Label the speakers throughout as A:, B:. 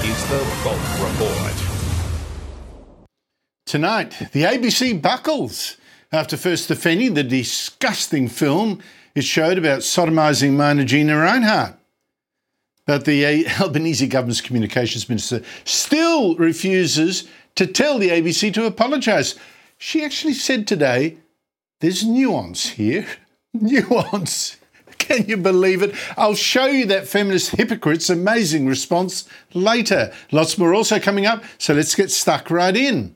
A: is the Bolt Report.
B: Tonight, the ABC buckles after first defending the disgusting film it showed about sodomising minor Gina Reinhardt. But the Albanese government's communications minister still refuses to tell the ABC to apologise. She actually said today, there's nuance here. Nuance. Can you believe it? I'll show you that feminist hypocrite's amazing response later. Lots more also coming up, so let's get stuck right in.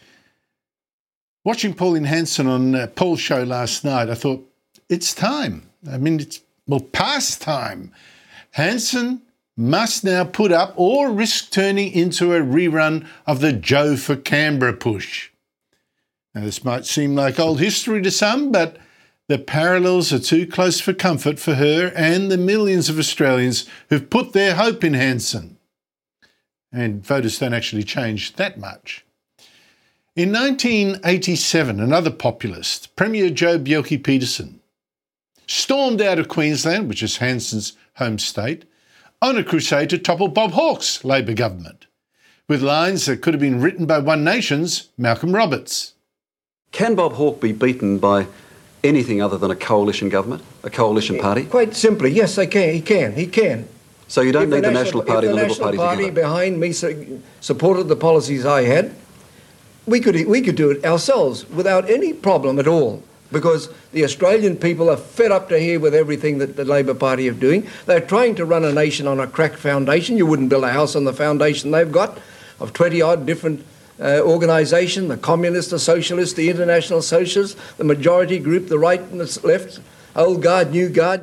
B: Watching Pauline Hanson on Paul's show last night, I thought, it's time. I mean, it's past time. Hanson must now put up or risk turning into a rerun of the Joe for Canberra push. Now, this might seem like old history to some, but the parallels are too close for comfort for her and the millions of Australians who've put their hope in Hanson. And voters don't actually change that much. In 1987, another populist, Premier Joh Bjelke-Petersen, stormed out of Queensland, which is Hanson's home state, on a crusade to topple Bob Hawke's Labor government, with lines that could have been written by One Nation's Malcolm Roberts.
C: Can Bob Hawke be beaten by anything other than a coalition government, a coalition party?
D: Quite simply, yes, they can. He can.
C: So you don't need the National Party and the Liberal Party together?
D: If the National Party behind me supported the policies I had, we could do it ourselves without any problem at all, because the Australian people are fed up to here with everything that the Labor Party are doing. They're trying to run a nation on a cracked foundation. You wouldn't build a house on the foundation they've got of 20-odd different organisation, the Communist, the Socialist, the International Socialist, the majority group, the right and the left, old guard, new guard.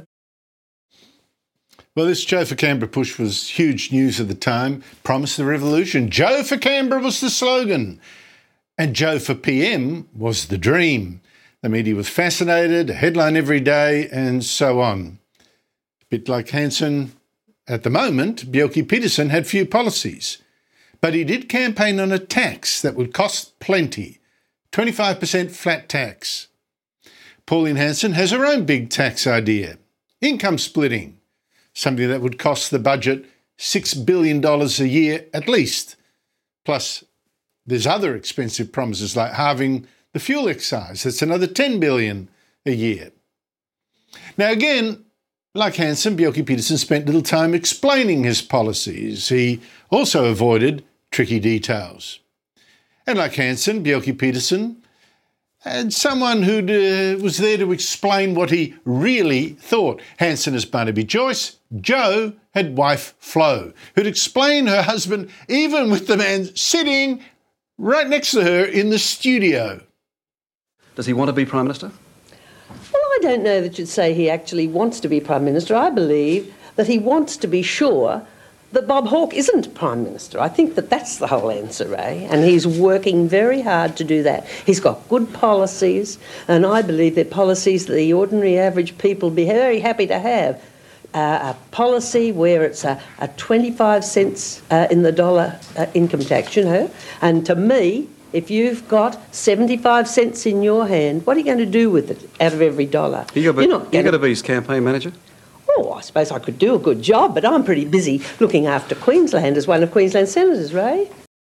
B: Well, this Joe for Canberra push was huge news at the time, promised the revolution. Joe for Canberra was the slogan, and Joe for PM was the dream. The media was fascinated, a headline every day, and so on. A bit like Hanson at the moment, Bjelke-Petersen had few policies. But he did campaign on a tax that would cost plenty, 25% flat tax. Pauline Hanson has her own big tax idea, income splitting, something that would cost the budget $6 billion a year at least. Plus, there's other expensive promises like halving the fuel excise. That's another $10 billion a year. Now again, like Hanson, Bjelke-Petersen spent little time explaining his policies. He also avoided tricky details. And like Hanson, Bjelke-Petersen had someone who was there to explain what he really thought. Hanson as Barnaby Joyce, Joe had wife Flo, who'd explain her husband even with the man sitting right next to her in the studio.
C: Does he want to be Prime Minister?
E: Well, I don't know that you'd say he actually wants to be Prime Minister. I believe that he wants to be sure that Bob Hawke isn't Prime Minister. I think that that's the whole answer, Ray, and he's working very hard to do that. He's got good policies, and I believe they're policies that the ordinary average people be very happy to have. A policy where it's a 25 cents in the dollar income tax, you know, and to me, if you've got 75 cents in your hand, what are you going to do with it out of every dollar?
C: You're going to be his campaign manager?
E: Oh, I suppose I could do a good job, but I'm pretty busy looking after Queensland as one of Queensland's senators, Ray.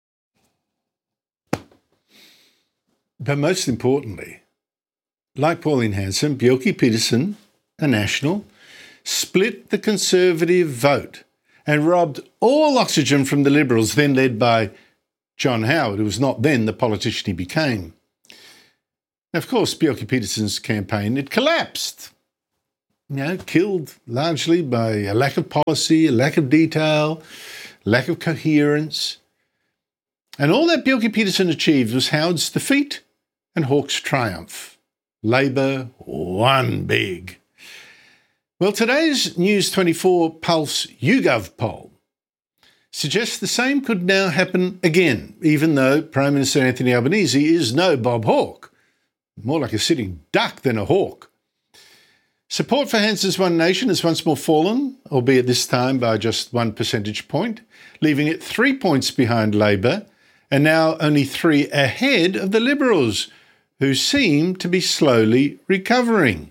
B: But most importantly, like Pauline Hanson, Bjelke-Petersen, a National, split the Conservative vote and robbed all oxygen from the Liberals, then led by John Howard, who was not then the politician he became. Now, of course, Bjelke-Petersen's campaign, it collapsed. You know, killed largely by a lack of policy, a lack of detail, lack of coherence. And all that Bjelke-Petersen achieved was Howard's defeat and Hawke's triumph. Labor won big. Well, today's News 24 Pulse YouGov poll suggests the same could now happen again, even though Prime Minister Anthony Albanese is no Bob Hawke, more like a sitting duck than a hawk. Support for Hanson's One Nation has once more fallen, albeit this time by just 1 percentage point, leaving it 3 points behind Labor and now only 3 ahead of the Liberals, who seem to be slowly recovering.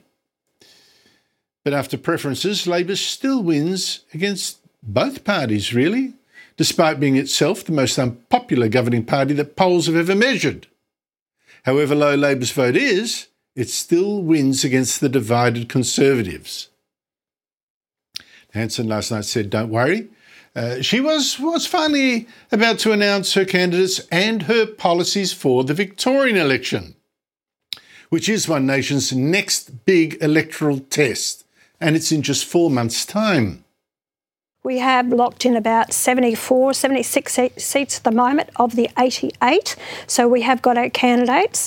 B: But after preferences, Labor still wins against both parties, really. despite being itself the most unpopular governing party that polls have ever measured. However low Labor's vote is, it still wins against the divided Conservatives. Hanson last night said, "Don't worry." She was finally about to announce her candidates and her policies for the Victorian election, which is One Nation's next big electoral test, and it's in just 4 months' time.
F: We have locked in about 76 seats at the moment of the 88, so we have got our candidates.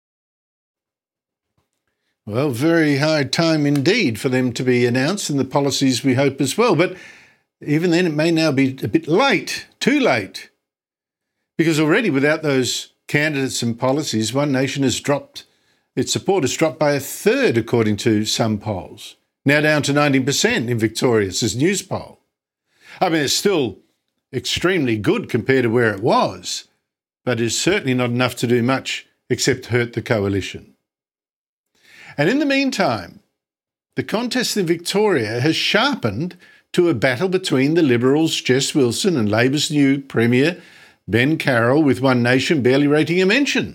B: Well, very high time indeed for them to be announced, and the policies we hope as well. But even then, it may now be a bit late, too late, because already without those candidates and policies, One Nation has dropped, its support has dropped by a third, according to some polls. Now down to 19% in Victoria's news poll. I mean, it's still extremely good compared to where it was, but it's certainly not enough to do much except hurt the coalition. And in the meantime, the contest in Victoria has sharpened to a battle between the Liberals' Jess Wilson and Labor's new Premier, Ben Carroll, with One Nation barely rating a mention.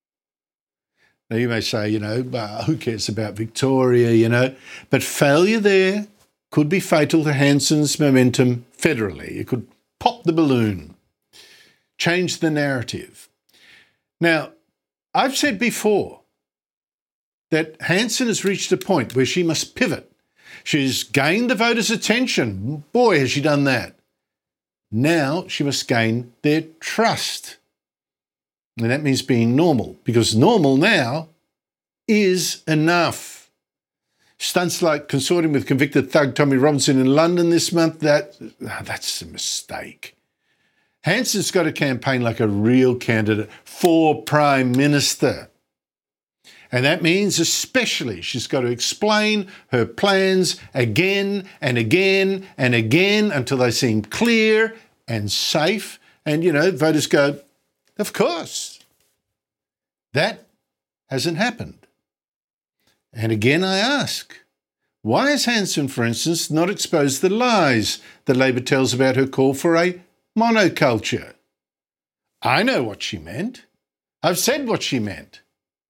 B: Now, you may say, who cares about Victoria, but failure there could be fatal to Hanson's momentum federally. It could pop the balloon, change the narrative. Now, I've said before that Hanson has reached a point where she must pivot. She's gained the voters' attention. Boy, has she done that. Now she must gain their trust. And that means being normal, because normal now is enough. Stunts like consorting with convicted thug Tommy Robinson in London this month, that's a mistake. Hanson's got to campaign like a real candidate for Prime Minister. And that means especially she's got to explain her plans again and again and again until they seem clear and safe. And, voters go, of course. That hasn't happened. And again I ask, why has Hanson, for instance, not exposed the lies that Labor tells about her call for a monoculture? I know what she meant. I've said what she meant.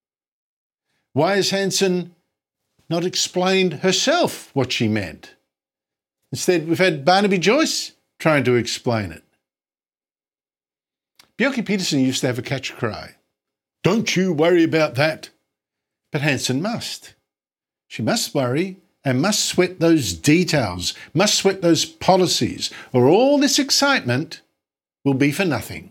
B: Why has Hanson not explained herself what she meant? Instead, we've had Barnaby Joyce trying to explain it. Bjelke Petersen used to have a catch cry. Don't you worry about that. But Hanson must. She must worry and must sweat those details, must sweat those policies, or all this excitement will be for nothing.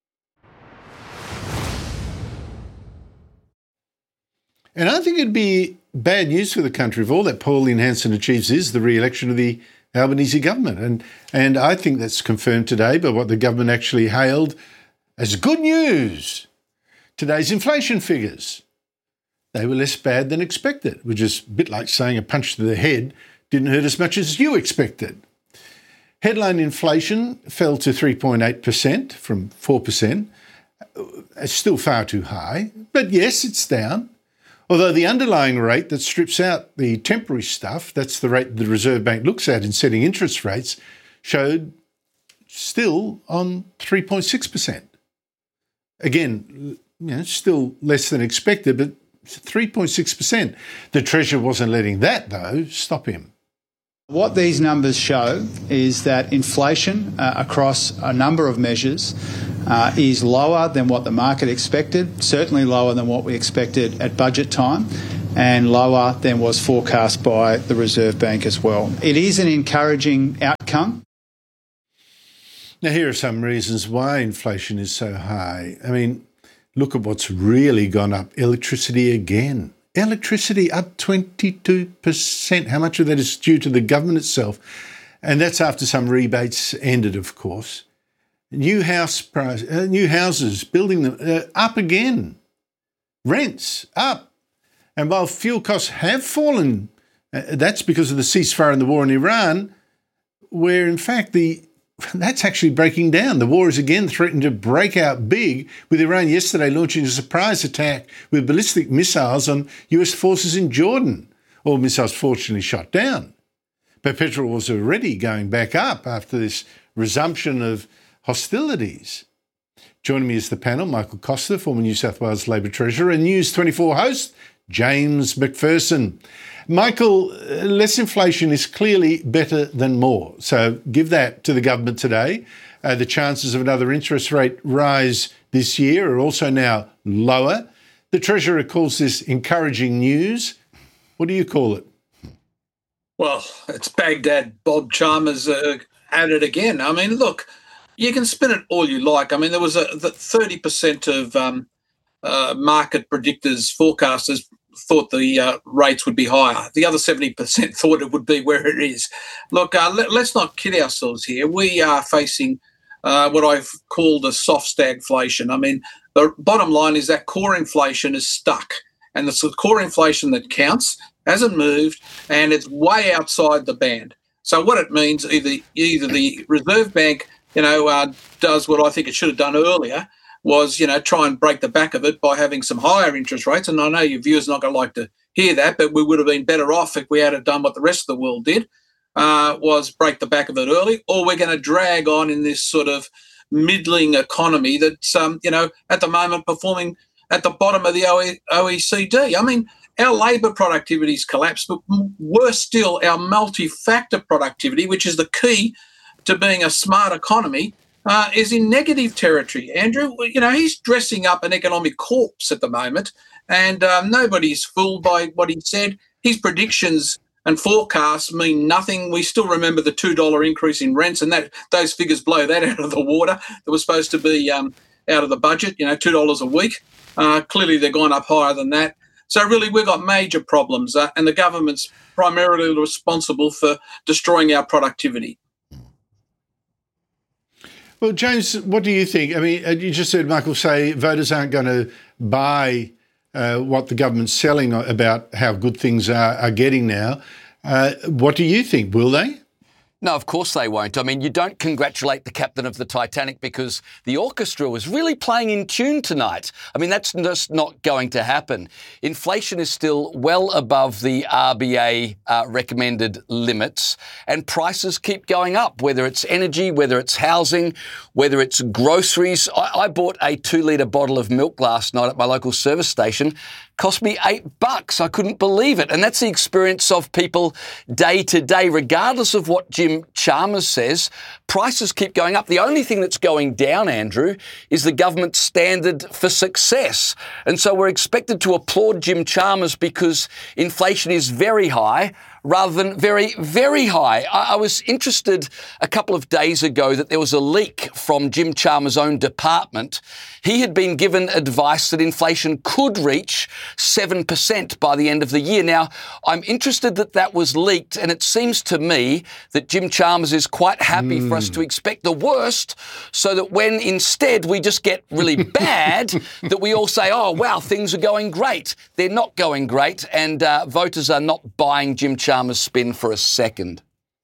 B: And I think it'd be bad news for the country if all that Pauline Hanson achieves is the re-election of the Albanese government. And I think that's confirmed today by what the government actually hailed as good news. Today's inflation figures. They were less bad than expected, which is a bit like saying a punch to the head didn't hurt as much as you expected. Headline inflation fell to 3.8% from 4%. It's still far too high, but yes, it's down. Although the underlying rate that strips out the temporary stuff, that's the rate the Reserve Bank looks at in setting interest rates, showed still on 3.6%. Again, still less than expected, but 3.6%. The Treasurer wasn't letting that, though, stop him.
G: What these numbers show is that inflation across a number of measures is lower than what the market expected, certainly lower than what we expected at budget time, and lower than was forecast by the Reserve Bank as well. It is an encouraging outcome.
B: Now, here are some reasons why inflation is so high. I mean, look at what's really gone up. Electricity again. Electricity up 22%. How much of that is due to the government itself? And that's after some rebates ended, of course. New houses, building them, up again. Rents, up. And while fuel costs have fallen, that's because of the ceasefire and the war in Iran, where in fact that's actually breaking down. The war is again threatening to break out big, with Iran yesterday launching a surprise attack with ballistic missiles on US forces in Jordan. All missiles fortunately shot down. But petrol was already going back up after this resumption of hostilities. Joining me is the panel, Michael Costa, former New South Wales Labor Treasurer, and News 24 host, James McPherson. Michael, less inflation is clearly better than more. So give that to the government today. The chances of another interest rate rise this year are also now lower. The Treasurer calls this encouraging news. What do you call it?
H: Well, it's Baghdad Bob Chalmers at it again. I mean, look, you can spin it all you like. I mean, there was the 30% of market predictors, forecasters, thought the rates would be higher. The other 70% thought it would be where it is. Look, let's not kid ourselves here. We are facing what I've called a soft stagflation. I mean, the bottom line is that core inflation is stuck, and it's the core inflation that counts, hasn't moved, and it's way outside the band. So what it means, either the Reserve Bank, does what I think it should have done earlier, was, try and break the back of it by having some higher interest rates. And I know your viewers are not going to like to hear that, but we would have been better off if we had done what the rest of the world did, was break the back of it early, or we're going to drag on in this sort of middling economy that's, at the moment performing at the bottom of the OECD. I mean, our labour productivity's collapsed, but worse still, our multi-factor productivity, which is the key to being a smart economy, is in negative territory. Andrew, he's dressing up an economic corpse at the moment, and nobody's fooled by what he said. His predictions and forecasts mean nothing. We still remember the $2 increase in rents, and those figures blow that out of the water. That was supposed to be out of the budget, $2 a week. Clearly, they're gone up higher than that. So really, we've got major problems, and the government's primarily responsible for destroying our productivity.
B: Well, James, what do you think? I mean, you just heard Michael say voters aren't going to buy what the government's selling about how good things are getting now. What do you think? Will they?
I: No, of course they won't. I mean, you don't congratulate the captain of the Titanic because the orchestra was really playing in tune tonight. I mean, that's just not going to happen. Inflation is still well above the RBA recommended limits, and prices keep going up, whether it's energy, whether it's housing, whether it's groceries. I bought a 2-litre bottle of milk last night at my local service station. Cost me $8. I couldn't believe it. And that's the experience of people day to day, regardless of what Jim Chalmers says. Prices keep going up. The only thing that's going down, Andrew, is the government's standard for success. And so we're expected to applaud Jim Chalmers because inflation is very high, rather than very, very high. I was interested a couple of days ago that there was a leak from Jim Chalmers' own department. He had been given advice that inflation could reach 7% by the end of the year. Now, I'm interested that that was leaked, and it seems to me that Jim Chalmers is quite happy for us to expect the worst, so that when instead we just get really bad, that we all say, oh, wow, things are going great. They're not going great, and voters are not buying Jim Chalmers' spin for a second.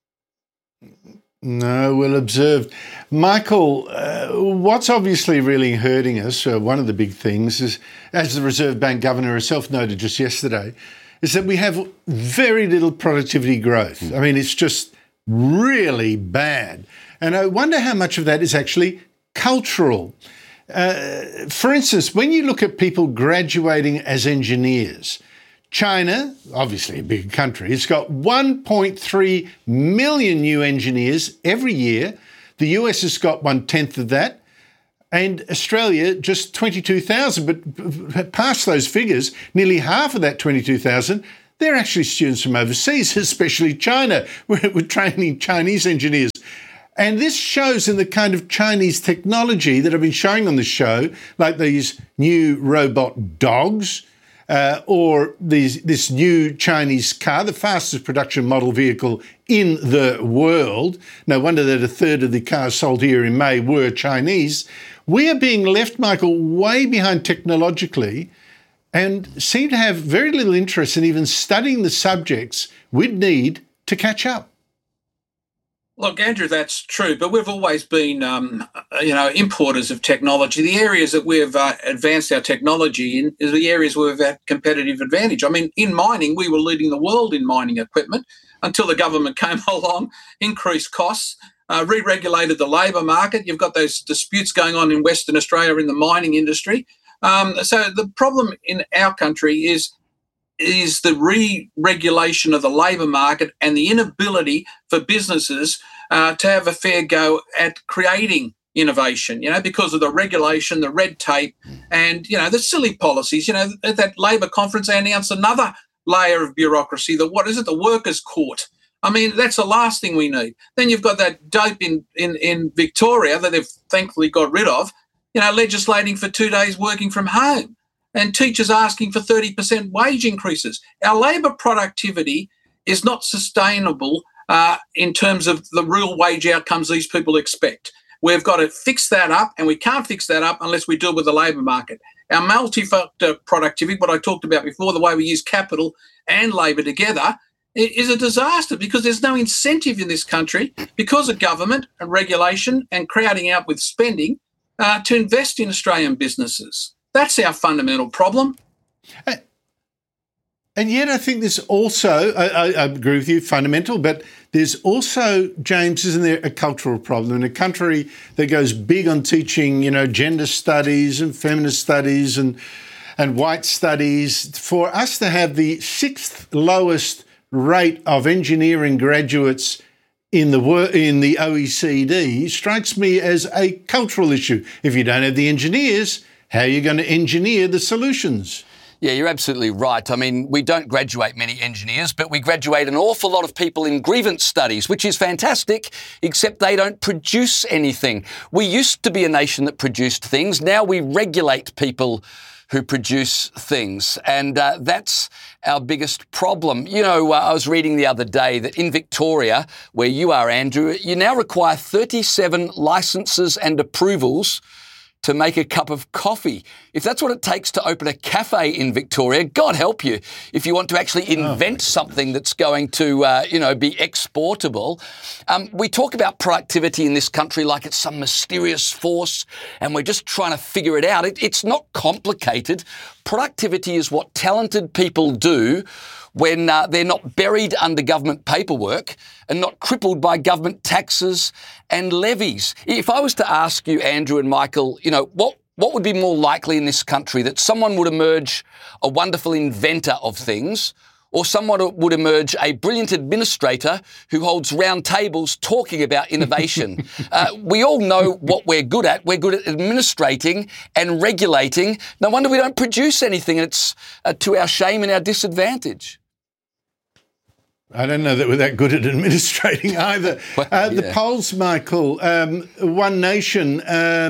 B: No, well observed. Michael, what's obviously really hurting us, one of the big things is, as the Reserve Bank Governor herself noted just yesterday, is that we have very little productivity growth. I mean, it's just really bad. And I wonder how much of that is actually cultural. For instance, when you look at people graduating as engineers, China, obviously a big country, has got 1.3 million new engineers every year. The US has got 1/10 of that. And Australia, just 22,000. But past those figures, nearly half of that 22,000, they're actually students from overseas, especially China. We're training Chinese engineers. And this shows in the kind of Chinese technology that I've been showing on the show, like these new robot dogs, or this new Chinese car, the fastest production model vehicle in the world. No wonder that a third of the cars sold here in May were Chinese. We are being left, Michael, way behind technologically and seem to have very little interest in even studying the subjects we'd need to catch up.
H: Look, Andrew, that's true, but we've always been, importers of technology. The areas that we've advanced our technology in is the areas where we've had competitive advantage. I mean, in mining, we were leading the world in mining equipment. until the government came along, increased costs, re-regulated the labour market. You've got those disputes going on in Western Australia in the mining industry. So the problem in our country is the re-regulation of the labour market and the inability for businesses to have a fair go at creating innovation, because of the regulation, the red tape, and, the silly policies. At that Labor conference, they announced another layer of bureaucracy, the workers' court. I mean, that's the last thing we need. Then you've got that dope in Victoria that they've thankfully got rid of, legislating for 2 days working from home, and teachers asking for 30% wage increases. Our labour productivity is not sustainable in terms of the real wage outcomes these people expect. We've got to fix that up, and we can't fix that up unless we deal with the labour market. Our multi-factor productivity, what I talked about before, the way we use capital and labour together, is a disaster because there's no incentive in this country because of government and regulation and crowding out with spending to invest in Australian businesses. That's our fundamental problem.
B: And yet I think there's also, I agree with you, fundamental, but there's also, James, isn't there a cultural problem in a country that goes big on teaching, gender studies and feminist studies and white studies, for us to have the 6th lowest rate of engineering graduates in the OECD strikes me as a cultural issue. If you don't have the engineers, how are you going to engineer the solutions?
I: Yeah, you're absolutely right. I mean, we don't graduate many engineers, but we graduate an awful lot of people in grievance studies, which is fantastic, except they don't produce anything. We used to be a nation that produced things. Now we regulate people who produce things, and that's our biggest problem. I was reading the other day that in Victoria, where you are, Andrew, you now require 37 licenses and approvals to make a cup of coffee. If that's what it takes to open a cafe in Victoria, God help you. If you want to actually invent something that's going to, be exportable. We talk about productivity in this country like it's some mysterious force and we're just trying to figure it out. It's not complicated. Productivity is what talented people do when they're not buried under government paperwork and not crippled by government taxes and levies. If I was to ask you, Andrew and Michael, what would be more likely in this country, that someone would emerge a wonderful inventor of things, or someone would emerge a brilliant administrator who holds round tables talking about innovation? We all know what we're good at. We're good at administrating and regulating. No wonder we don't produce anything, and it's to our shame and our disadvantage.
B: I don't know that we're that good at administrating either. The polls, Michael, One Nation,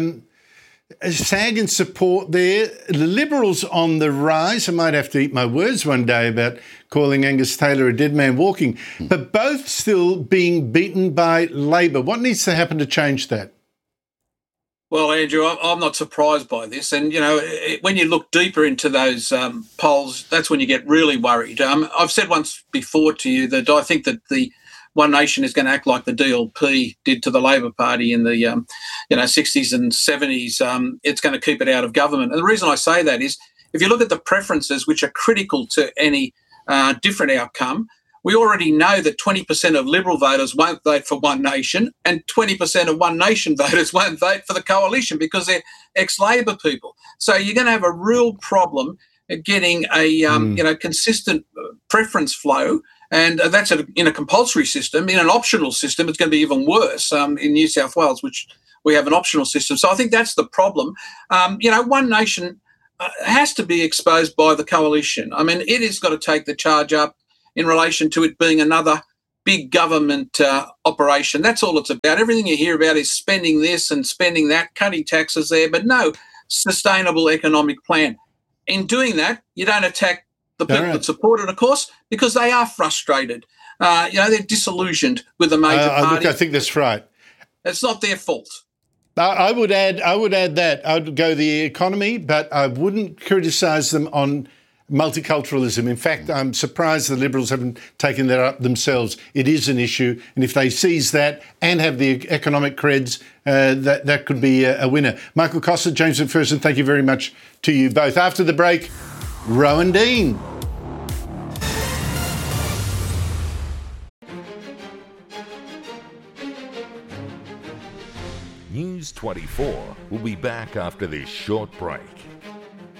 B: sagging support there. The Liberals on the rise. I might have to eat my words one day about calling Angus Taylor a dead man walking. But both still being beaten by Labor. What needs to happen to change that?
H: Well, Andrew, I'm not surprised by this. And, when you look deeper into those polls, that's when you get really worried. I've said once before to you that I think that the One Nation is going to act like the DLP did to the Labor Party in the 60s and 70s. It's going to keep it out of government. And the reason I say that is if you look at the preferences, which are critical to any different outcome, we already know that 20% of Liberal voters won't vote for One Nation and 20% of One Nation voters won't vote for the coalition because they're ex-Labor people. So you're going to have a real problem at getting a consistent preference flow, and that's in a compulsory system. In an optional system, it's going to be even worse in New South Wales, which we have an optional system. So I think that's the problem. One Nation has to be exposed by the coalition. I mean, it has got to take the charge up in relation to it being another big government operation. That's all it's about. Everything you hear about is spending this and spending that, cutting taxes there, but no sustainable economic plan. In doing that, you don't attack the people that support it, of course, because they are frustrated. They're disillusioned with the major party.
B: Look, I think that's right.
H: It's not their fault.
B: I would add that. I would go the economy, but I wouldn't criticise them on multiculturalism. In fact, I'm surprised the Liberals haven't taken that up themselves. It is an issue, and if they seize that and have the economic creds, that could be a winner. Michael Costa, James McPherson, thank you very much to you both. After the break, Rowan Dean.
A: News 24 will be back after this short break.